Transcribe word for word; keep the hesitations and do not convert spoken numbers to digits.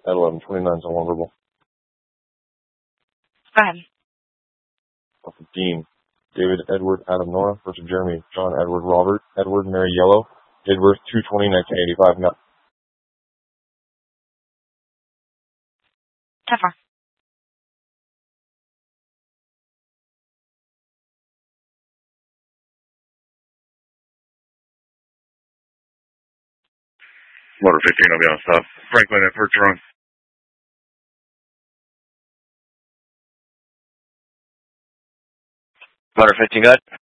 at eleven twenty-nine, so one verbal. Go ahead. Dean. David Edward Adam Nora versus Jeremy John Edward Robert Edward Mary Yellow. Date of birth two twenty nineteen eighty-five. No. ten four. Motor fifteen, I'll be on stop. Franklin at Perch Run. Motor fifteen, good.